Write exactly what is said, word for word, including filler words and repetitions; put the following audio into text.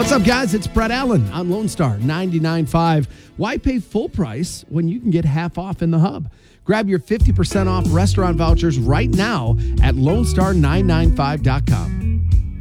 What's up, guys? It's Brett Allen on Lone Star ninety-nine point five. Why pay full price when you can get half off in the hub? Grab your fifty percent off restaurant vouchers right now at lone star nine nine five dot com.